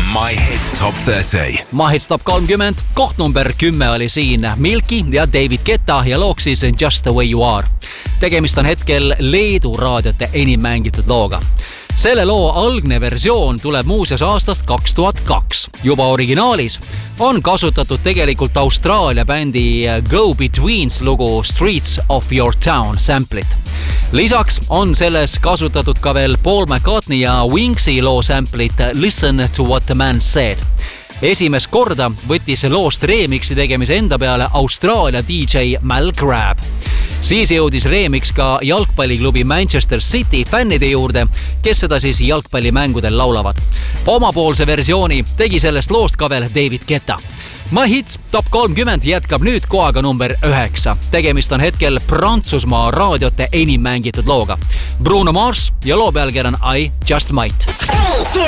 My Hit Top 30. My Hit Top 30, koht number 10 oli siin Milky ja David Guetta ja looks siis Just the way you are. Tegemist on hetkel Leedu raadiote enim mängitud looga. Selle loo algne versioon tuleb muuseas aastast 2002. Juba originaalis on kasutatud tegelikult Austraalia bändi Go Betweens lugu Streets of Your Town samplit. Lisaks on selles kasutatud ka veel Paul McCartney ja Wingsi loo samplit Listen to what the man said. Esimest korda võttis loost remixi tegemise enda peale Austraalia DJ Mal Grab. Siis jõudis remix ka jalgpalliklubi Manchester City fännide juurde, kes seda siis jalgpallimängudel laulavad. Omapoolse versiooni tegi sellest loost ka veel David Guetta. My Hit Top 30 jätkab nüüd kohaga number 9. Tegemist on hetkel Prantsusmaa raadiote enim mängitud looga. Bruno Mars ja loo pealkiri on I Just Might.